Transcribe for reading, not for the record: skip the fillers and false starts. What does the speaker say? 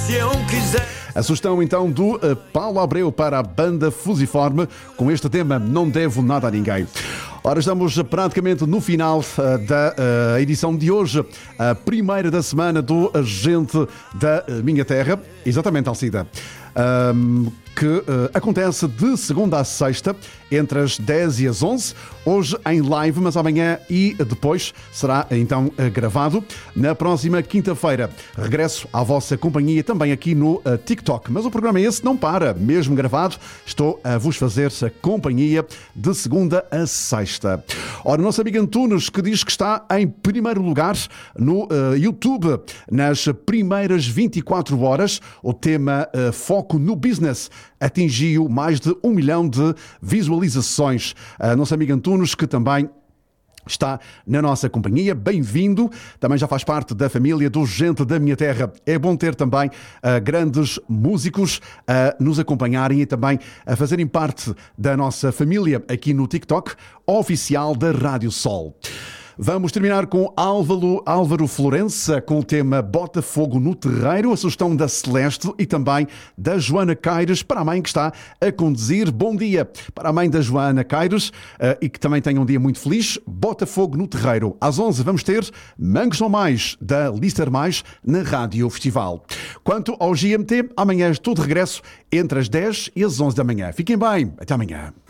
se eu quiser. A sugestão então do Paulo Abreu para a banda Fusiforme com este tema Não Devo Nada a Ninguém. Ora, estamos praticamente no final da edição de hoje, a primeira da semana do Gente da Minha Terra. Exatamente, Alcida. Que acontece de segunda a sexta, entre as 10 e as 11, hoje em live, mas amanhã e depois será então gravado. Na próxima quinta-feira, regresso à vossa companhia também aqui no TikTok. Mas o programa é esse, não para, mesmo gravado, estou a vos fazer a companhia de segunda a sexta. Ora, nosso amigo Antunes, que diz que está em primeiro lugar no YouTube, nas primeiras 24 horas, o tema Foco no Business atingiu mais de 1 milhão de visualizações. Nosso amigo Antunes, que também está na nossa companhia, bem-vindo. Também já faz parte da família do Gente da Minha Terra. É bom ter também grandes músicos a nos acompanharem e também a fazerem parte da nossa família aqui no TikTok oficial da Rádio Sol. Vamos terminar com Álvaro Florença com o tema Bota Fogo no Terreiro, a sugestão da Celeste e também da Joana Caires, para a mãe que está a conduzir. Bom dia para a mãe da Joana Caires e que também tenha um dia muito feliz. Bota Fogo no Terreiro. Às 11 vamos ter Mangos Não Mais, da Lister Mais, na Rádio Festival. Quanto ao GMT, amanhã estou de regresso entre as 10 e as 11 da manhã. Fiquem bem. Até amanhã.